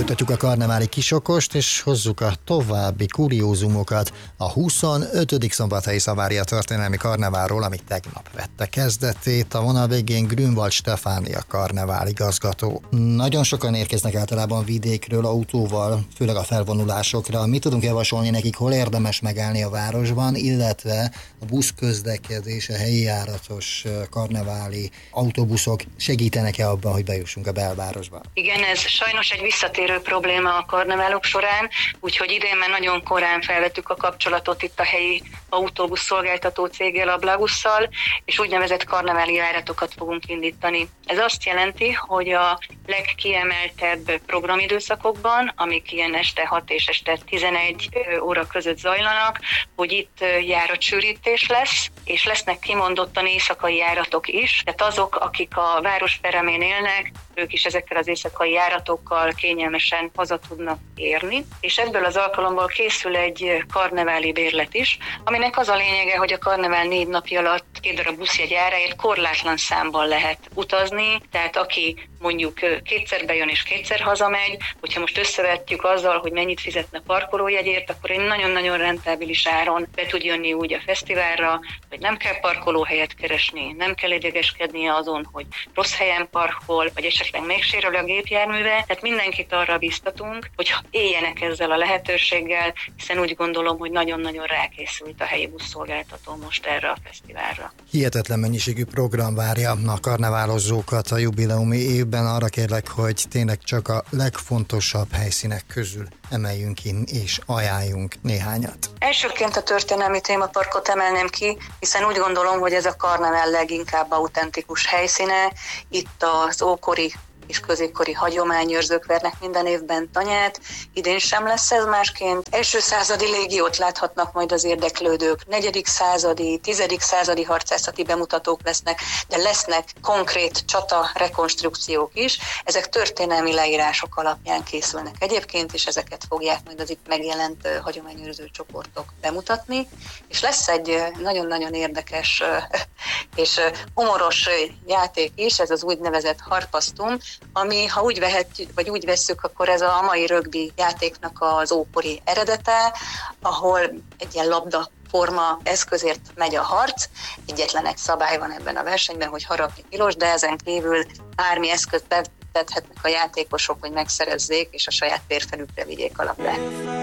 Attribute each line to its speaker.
Speaker 1: Folytatjuk a karneváli kisokost, és hozzuk a további kuriózumokat a 25. Szombathelyi Szavária történelmi karneválról, ami tegnap vette kezdetét. A vonal végén Grünwald Stefánia karnevál igazgató. Nagyon sokan érkeznek általában vidékről autóval, főleg a felvonulásokra. Mit tudunk javasolni nekik, hol érdemes megállni a városban, illetve a buszközlekedés, a helyi járatos karneváli autóbuszok segítenek-e abban, hogy bejussunk a belvárosba?
Speaker 2: Igen, ez sajnos egy visszatérő probléma a karneválok során, úgyhogy idén már nagyon korán felvettük a kapcsolatot itt a helyi autóbusz szolgáltató céggel, a Blagusszal, és úgynevezett karneváli járatokat fogunk indítani. Ez azt jelenti, hogy a legkiemeltebb programidőszakokban, amik ilyen este 6 és este 11 óra között zajlanak, hogy itt járatsűrítés lesz, és lesznek kimondottan éjszakai járatok is, tehát azok, akik a város peremén élnek, ők is ezekkel az éjszakai járatokkal kényelmesen haza tudnak érni. És ebből az alkalomból készül egy karneváli bérlet is, aminek az a lényege, hogy a karnevál 4 napja alatt 2 darab buszjegy áráért korlátlan számban lehet utazni, tehát aki mondjuk kétszer bejön és kétszer hazamegy, hogyha most összevetjük azzal, hogy mennyit fizetne parkolójegyért, akkor egy nagyon-nagyon rentábilis áron be tud jönni úgy a fesztiválra, hogy nem kell parkolóhelyet keresni, nem kell idegeskednie azon, hogy rossz helyen parkol, vagy esetleg még sérül a gépjárműve, tehát mindenkit arra biztatunk, hogy éljenek ezzel a lehetőséggel, hiszen úgy gondolom, hogy nagyon-nagyon rákészült a helyi buszszolgáltató most erre a fesztiválra.
Speaker 1: Hihetetlen mennyiségű program várja a karneválozókat a jubileumi évben. Arra kérlek, hogy tényleg csak a legfontosabb helyszínek közül emeljünk ki és ajánljunk néhányat.
Speaker 2: Elsőként a történelmi témaparkot emelném ki, hiszen úgy gondolom, hogy ez a karnevál leginkább autentikus helyszíne. Itt az ókori és középkori hagyományőrzők vernek minden évben tanyát. Idén sem lesz ez másként. Első századi légiót láthatnak majd az érdeklődők. 4. századi, 10. századi harcászati bemutatók lesznek, de lesznek konkrét csata rekonstrukciók is. Ezek történelmi leírások alapján készülnek egyébként, és ezeket fogják majd az itt megjelent hagyományőrző csoportok bemutatni. És lesz egy nagyon-nagyon érdekes és humoros játék is, ez az úgynevezett harpasztum, ami, ha úgy vehetjük, vagy úgy vesszük, akkor ez a mai rögbi játéknak az ókori eredete, ahol egy ilyen labda forma eszközért megy a harc. Egyetlen egy szabály van ebben a versenyben, hogy harapni tilos, de ezen kívül bármi eszközt bevethetnek a játékosok, hogy megszerezzék, és a saját térfelükre vigyék a labdát.